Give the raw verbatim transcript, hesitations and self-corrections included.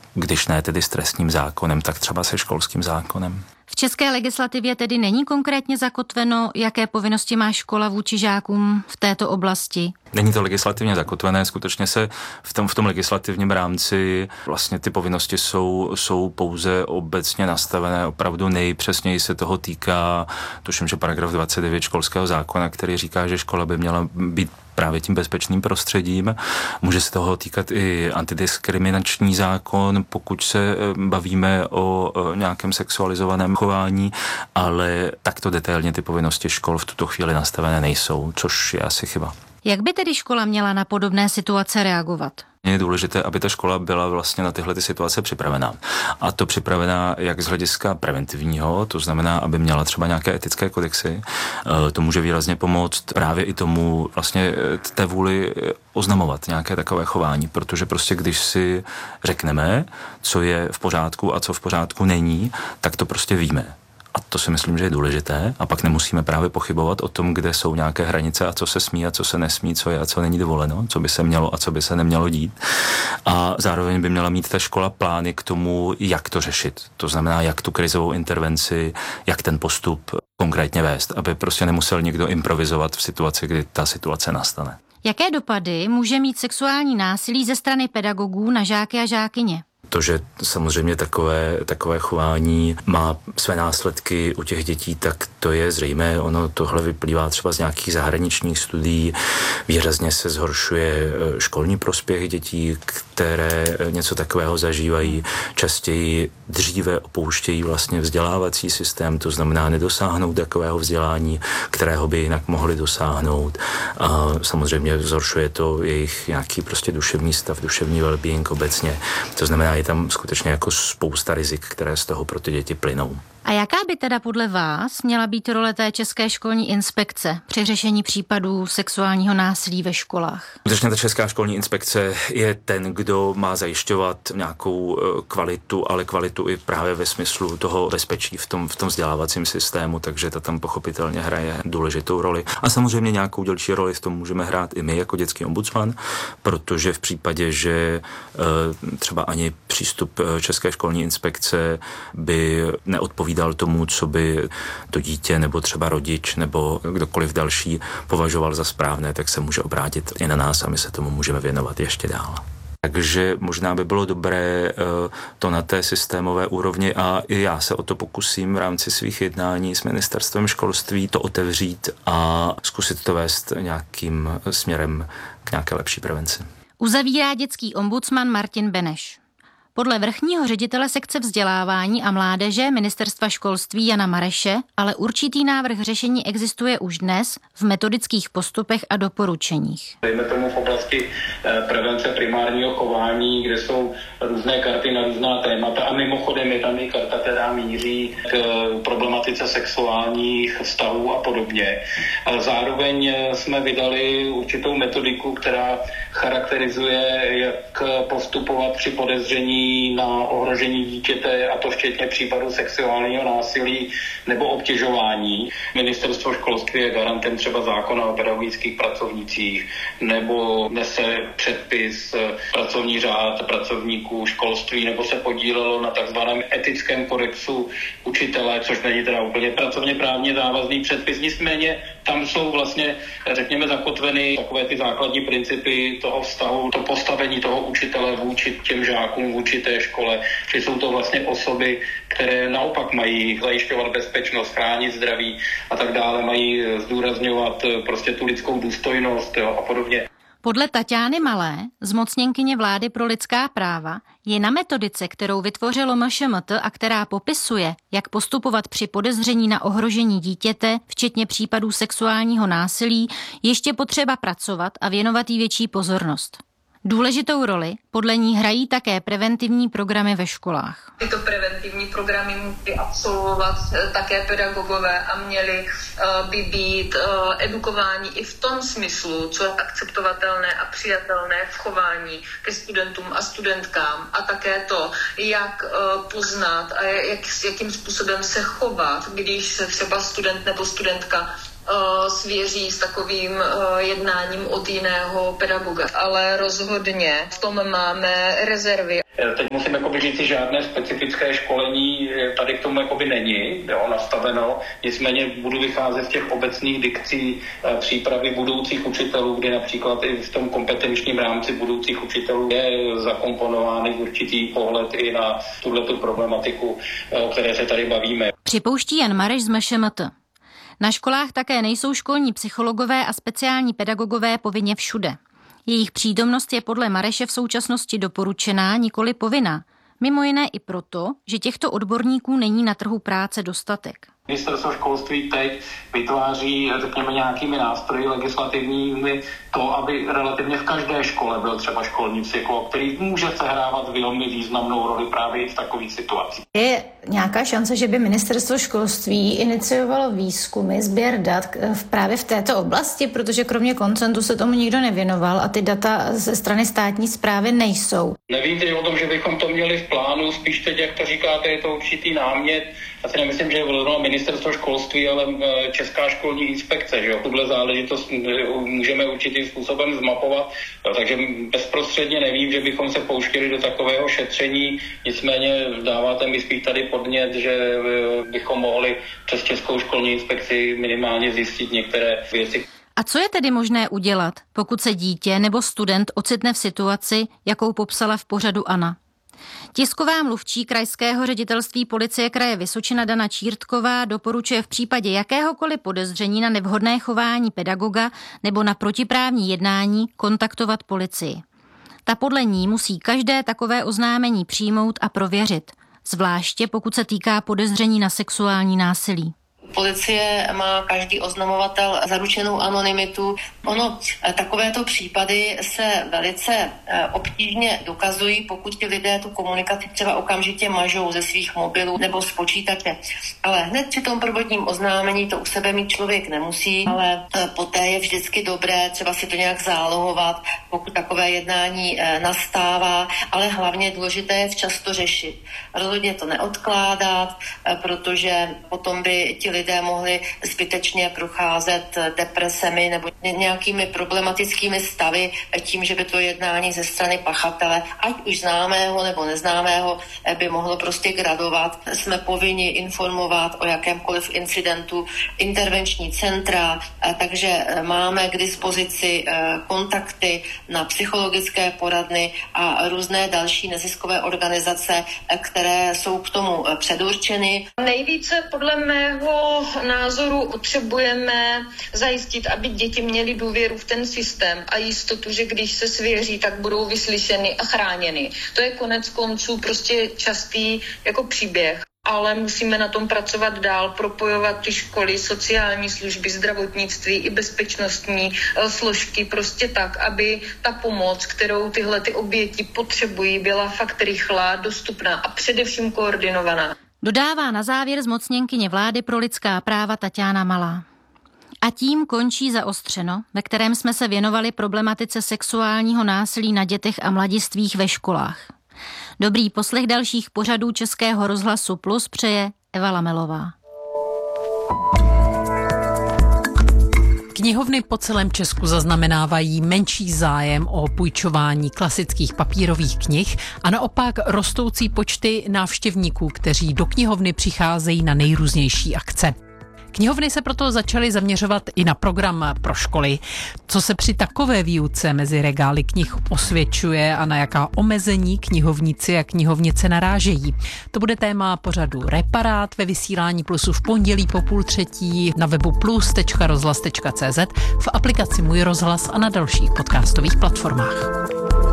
když ne tedy s trestním zákonem, tak třeba se školským zákonem. V české legislativě tedy není konkrétně zakotveno, jaké povinnosti má škola vůči žákům v této oblasti? Není to legislativně zakotvené, skutečně se v tom, v tom legislativním rámci vlastně ty povinnosti jsou, jsou pouze obecně nastavené, opravdu nejpřesněji se toho týká, tuším, že paragraf dvacet devět školského zákona, který říká, že škola by měla být právě tím bezpečným prostředím. Může se toho týkat i antidiskriminační zákon, pokud se bavíme o nějakém sexualizovaném chování, ale takto detailně ty povinnosti škol v tuto chvíli nastavené nejsou, což je asi chyba. Jak by tedy škola měla na podobné situace reagovat? Je důležité, aby ta škola byla vlastně na tyhle ty situace připravená. A to připravená jak z hlediska preventivního, to znamená, aby měla třeba nějaké etické kodexy. To může výrazně pomoct právě i tomu vlastně té vůli oznamovat nějaké takové chování, protože prostě když si řekneme, co je v pořádku a co v pořádku není, tak to prostě víme. A to si myslím, že je důležité a pak nemusíme právě pochybovat o tom, kde jsou nějaké hranice a co se smí a co se nesmí, co je a co není dovoleno, co by se mělo a co by se nemělo dít. A zároveň by měla mít ta škola plány k tomu, jak to řešit. To znamená, jak tu krizovou intervenci, jak ten postup konkrétně vést, aby prostě nemusel někdo improvizovat v situaci, kdy ta situace nastane. Jaké dopady může mít sexuální násilí ze strany pedagogů na žáky a žákyně? To, že samozřejmě takové, takové chování má své následky u těch dětí, tak to je zřejmé. Ono tohle vyplývá třeba z nějakých zahraničních studií. Výrazně se zhoršuje školní prospěch dětí, které něco takového zažívají. Častěji dříve opouštějí vlastně vzdělávací systém, to znamená nedosáhnout takového vzdělání, kterého by jinak mohli dosáhnout. A samozřejmě zhoršuje to jejich nějaký prostě duševní stav, duševní well-being obecně. To znamená, je tam skutečně jako spousta rizik, které z toho pro ty děti plynou. A jaká by teda podle vás měla být role té České školní inspekce při řešení případů sexuálního násilí ve školách? Skutečně ta Česká školní inspekce je ten, kdo má zajišťovat nějakou kvalitu, ale kvalitu i právě ve smyslu toho bezpečí v tom, v tom vzdělávacím systému, takže ta tam pochopitelně hraje důležitou roli. A samozřejmě nějakou dělší roli v tom můžeme hrát i my jako dětský ombudsman, protože v případě, že třeba ani přístup České školní inspekce by neodpovídal tomu, co by to dítě nebo třeba rodič nebo kdokoliv další považoval za správné, tak se může obrátit i na nás a my se tomu můžeme věnovat ještě dál. Takže možná by bylo dobré to na té systémové úrovni a i já se o to pokusím v rámci svých jednání s ministerstvem školství to otevřít a zkusit to vést nějakým směrem k nějaké lepší prevenci. Uzavírá dětský ombudsman Martin Beneš. Podle vrchního ředitele sekce vzdělávání a mládeže Ministerstva školství Jana Mareše ale určitý návrh řešení existuje už dnes v metodických postupech a doporučeních. Dejme tomu v oblasti prevence primárního chování, kde jsou různé karty na různá témata a mimochodem je tam i karta, která míří k problematice sexuálních vztahů a podobně. Ale zároveň jsme vydali určitou metodiku, která charakterizuje, jak postupovat při podezření na ohrožení dítěte, a to včetně případu sexuálního násilí nebo obtěžování. Ministerstvo školství je garantem třeba zákona o pedagogických pracovnících nebo nese předpis pracovní řád pracovníků školství nebo se podílelo na takzvaném etickém kodexu učitele, což není teda úplně pracovně právně závazný předpis. Nicméně tam jsou vlastně, řekněme, zakotveny takové ty základní principy toho vztahu, to postavení toho učitele vůči těm žákům, vůči té škole, že jsou to vlastně osoby, které naopak mají zajišťovat bezpečnost, chránit zdraví a tak dále, mají zdůrazňovat prostě tu lidskou důstojnost, jo, a podobně. Podle Taťány Malé, zmocněnkyně vlády pro lidská práva, je na metodice, kterou vytvořilo M Š M T a která popisuje, jak postupovat při podezření na ohrožení dítěte, včetně případů sexuálního násilí, ještě potřeba pracovat a věnovat jí větší pozornost. Důležitou roli podle ní hrají také preventivní programy ve školách. Tyto preventivní programy musí absolvovat také pedagogové a měli by být edukováni i v tom smyslu, co je akceptovatelné a přijatelné v chování ke studentům a studentkám, a také to, jak poznat a jak, jakým způsobem se chovat, když se třeba student nebo studentka svěří s takovým jednáním od jiného pedagoga. Ale rozhodně v tom máme rezervy. Teď musím jakoby říct, že žádné specifické školení tady k tomu jakoby není, jo, nastaveno. Nicméně budu vycházet z těch obecných dikcí přípravy budoucích učitelů, kdy například i v tom kompetenčním rámci budoucích učitelů je zakomponován určitý pohled i na tuhletu problematiku, o které se tady bavíme. Připouští Jan Mareš z M Š M T. Na školách také nejsou školní psychologové a speciální pedagogové povinně všude. Jejich přítomnost je podle Mareše v současnosti doporučená, nikoli povinná. Mimo jiné i proto, že těchto odborníků není na trhu práce dostatek. Ministerstvo školství teď vytváří, řekněme, nějakými nástroji legislativními to, aby relativně v každé škole byl třeba školní psycholog, který může sehrávat velmi významnou roli právě i v takových situacích. Je nějaká šance, že by Ministerstvo školství iniciovalo výzkumy, sběr dat právě v této oblasti, protože kromě koncentu se tomu nikdo nevěnoval a ty data ze strany státní správy nejsou. Nevím teď o tom, že bychom to měli v plánu, spíš teď, jak to říkáte, je to určitý námět. Já si nemyslím, že je vlivno ministerstvo školství, ale Česká školní inspekce, že jo. Tuhle záležitost můžeme určitým způsobem zmapovat, takže bezprostředně nevím, že bychom se pouštěli do takového šetření, nicméně dáváte mi spíš tady podnět, že bychom mohli přes Českou školní inspekci minimálně zjistit některé věci. A co je tedy možné udělat, pokud se dítě nebo student ocitne v situaci, jakou popsala v pořadu Anna? Tisková mluvčí krajského ředitelství policie kraje Vysočina Dana Čírtková doporučuje v případě jakéhokoliv podezření na nevhodné chování pedagoga nebo na protiprávní jednání kontaktovat policii. Ta podle ní musí každé takové oznámení přijmout a prověřit, zvláště pokud se týká podezření na sexuální násilí. Policie má každý oznamovatel zaručenou anonymitu. Ono, takovéto případy se velice obtížně dokazují, pokud ti lidé tu komunikaci třeba okamžitě mažou ze svých mobilů nebo z počítače. Ale hned při tom prvotním oznámení to u sebe mít člověk nemusí, ale poté je vždycky dobré třeba si to nějak zálohovat, pokud takové jednání nastává, ale hlavně je důležité včas to řešit. Rozhodně to neodkládat, protože potom by ti lidé mohli zbytečně procházet depresemi nebo nějakými problematickými stavy tím, že by to jednání ze strany pachatele, ať už známého nebo neznámého, by mohlo prostě gradovat. Jsme povinni informovat o jakémkoliv incidentu intervenční centra, takže máme k dispozici kontakty na psychologické poradny a různé další neziskové organizace, které jsou k tomu předurčeny. Nejvíce podle mého názoru potřebujeme zajistit, aby děti měly důvěru v ten systém a jistotu, že když se svěří, tak budou vyslyšeny a chráněny. To je konec konců prostě častý jako příběh. Ale musíme na tom pracovat dál, propojovat ty školy, sociální služby, zdravotnictví i bezpečnostní složky prostě tak, aby ta pomoc, kterou tyhle ty oběti potřebují, byla fakt rychlá, dostupná a především koordinovaná. Dodává na závěr zmocněnkyně vlády pro lidská práva Taťána Malá. A tím končí Zaostřeno, ve kterém jsme se věnovali problematice sexuálního násilí na dětech a mladistvých ve školách. Dobrý poslech dalších pořadů Českého rozhlasu Plus přeje Eva Lamelová. Knihovny po celém Česku zaznamenávají menší zájem o půjčování klasických papírových knih a naopak rostoucí počty návštěvníků, kteří do knihovny přicházejí na nejrůznější akce. Knihovny se proto začaly zaměřovat i na program pro školy. Co se při takové výuce mezi regály knih osvědčuje a na jaká omezení knihovníci a knihovnice narážejí. To bude téma pořadu Reparát ve vysílání Plusu v pondělí po půl třetí na webu plus tečka rozhlas tečka cé zet, v aplikaci Můj rozhlas a na dalších podcastových platformách.